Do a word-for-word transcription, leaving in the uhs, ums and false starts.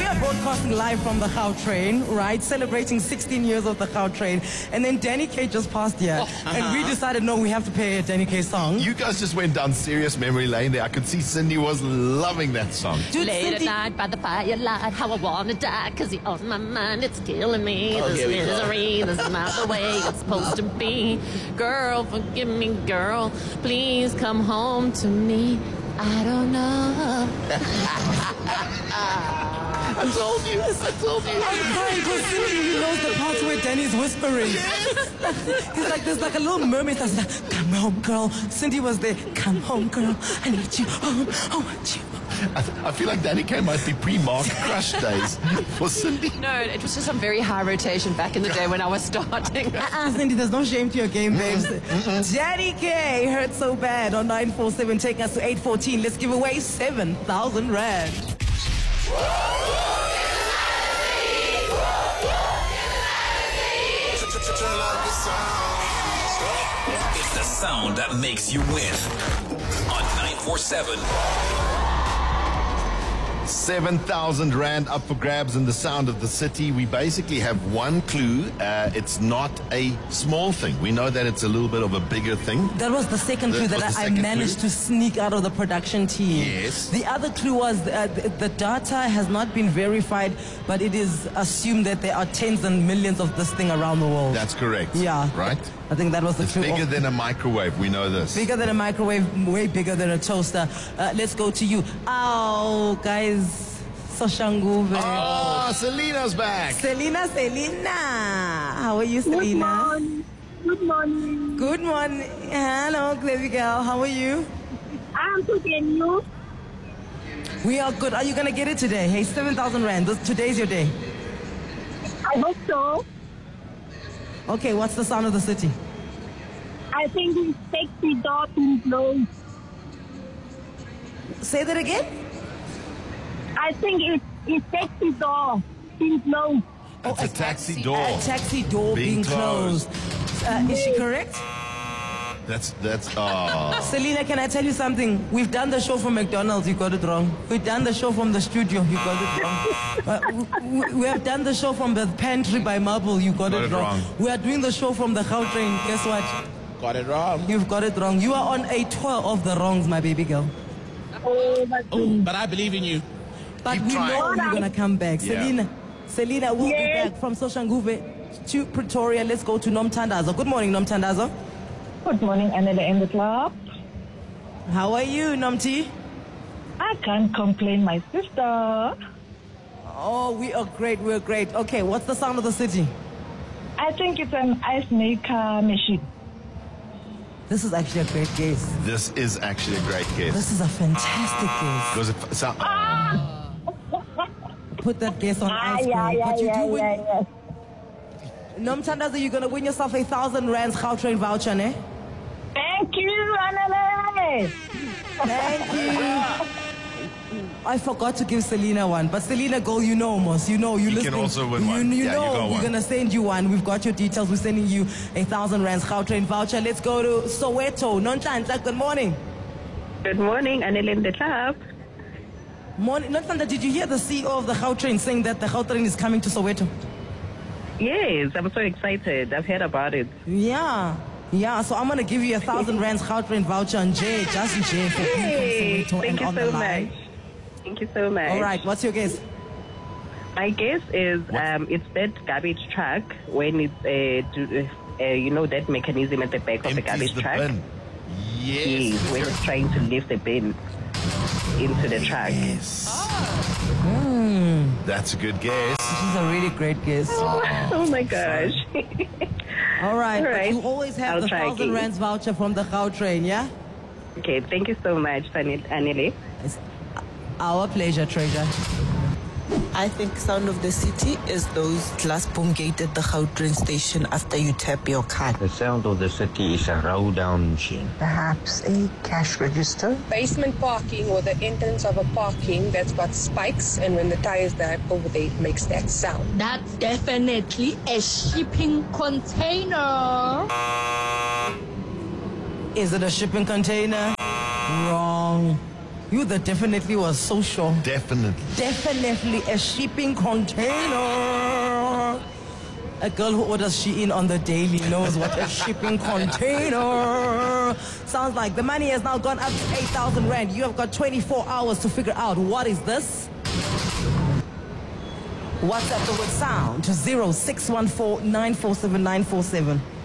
are broadcasting live from the Gautrain, right? Celebrating sixteen years of the Gautrain. And then Danny Kaye just passed here. Uh-huh. And we decided, no, we have to play a Danny Kaye song. You guys just went down serious memory lane there. I could see Cindy was loving that song. Dude, Late Cindy... at night by the firelight, how I wanna die, cause you're on my mind, it's killing me. Oh, this misery, this is not the way it's supposed to be. Girl, forgive me, girl, please come home to me. I don't know. I told you. I told you. I'm crying because Cindy knows the parts where Danny's whispering. Yes. He's like, there's like a little mermaid that's like, come home, girl. Cindy was there. Come home, girl. I need you home. I want you. I, th- I feel like Danny Kaye might be pre-Mark Crush days for Cindy. No, it was just on very high rotation back in the day when I was starting. Uh-uh, Cindy, there's no shame to your game, babes. Mm-mm. Danny Kaye, Hurt So Bad on nine four seven, taking us to eight fourteen. Let's give away seven thousand rand. It's the sound that makes you win on nine four seven. seven thousand rand up for grabs in the sound of the city. We basically have one clue. Uh, it's not a small thing. We know that it's a little bit of a bigger thing. That was the second clue that, that I, I managed clue. to sneak out of the production team. Yes. The other clue was uh, the, the data has not been verified, but it is assumed that there are tens and millions of this thing around the world. That's correct. Yeah. Right? I think that was the it's clue. Bigger than a microwave. We know this. Bigger than a microwave, way bigger than a toaster. Uh, let's go to you. Oh, guys. Soshanguve. Oh, Selena's back. Selena, Selena. How are you, Selena? Good morning. Good morning. Hello, baby girl. How are you? I'm good, and you? We are good. Are you going to get it today? Hey, seven thousand rand. This, today's your day. I hope so. Okay, what's the sound of the city? I think it's sexy door being closed. Say that again? I think it's, it's sexy door being closed. That's oh, a, a taxi, taxi door. A taxi door being, being closed. closed. Uh, is she correct? That's, that's, oh. Selena, can I tell you something? We've done the show from McDonald's, you got it wrong. We've done the show from the studio, you got it wrong. uh, we, we have done the show from the pantry by Marble, you got, got it, it wrong. wrong. We are doing the show from the Gautrain, guess what? Got it wrong. You've got it wrong. You are on a tour of the wrongs, my baby girl. Oh, oh but I believe in you. But Keep we trying. know you're going to come back. Yeah. Selena, Selena will yes. be back from Soshanguve to Pretoria. Let's go to Nomthandazo. Good morning, Nomthandazo. Good morning, Anela in the club. How are you, Nomti? I can't complain, my sister. Oh, we are great. We're great. Okay, what's the sound of the city? I think it's an ice maker machine. This is actually a great guess. This is actually a great guess. This is a fantastic guess. Because it sound, ah! Put that guess on ah, ice cream. yeah, yeah, but you yeah, do win. yeah, yeah. Nomthandazo, you're going to win yourself a thousand rands Gautrain voucher, ne? Thank you, Anele. Thank you. I forgot to give Selena one, but Selena, go, you know, Mos. You know, you, you listening. can also win you, one. You yeah, know, you we're going to send you one. We've got your details. We're sending you a thousand rands Gautrain voucher. Let's go to Soweto. Nonhlanhla, good morning. Good morning, Anele in the club. Morning. Nonhlanhla, did you hear the C E O of the Gautrain saying that the Gautrain is coming to Soweto? Yes, I'm so excited. I've heard about it. Yeah. Yeah, so I'm going to give you a thousand rands Gautrain voucher on J, just J for Hey, people from Soweto thank and you on so the line. much. Thank you so much. All right, what's your guess? My guess is um, it's that garbage truck when it's, uh, do, uh, you know, that mechanism at the back of the garbage the truck. Bin. Yes. Yes, when it's trying to lift the bin into the truck. Yes. Mm. That's a good guess. This is a really great guess. Oh, oh my gosh. All right, All right. but you always have I'll the try thousand again. rands voucher from the Gautrain, yeah? Okay, thank you so much, Anele. It's our pleasure, treasure. I think sound of the city is those glass boom gate at the Gautrain station after you tap your card. The sound of the city is a roll down machine. Perhaps a cash register? Basement parking or the entrance of a parking that's got spikes, and when the tires dive over there, it makes that sound. That's definitely a shipping container. Is it a shipping container? Wrong. You the definitely was so sure. Definitely. Definitely a shipping container. A girl who orders Shein on the daily knows what a shipping container sounds like. The money has now gone up to eight thousand rand. You have got twenty-four hours to figure out what is this. WhatsApp the word sound to zero six one four nine four seven nine four seven.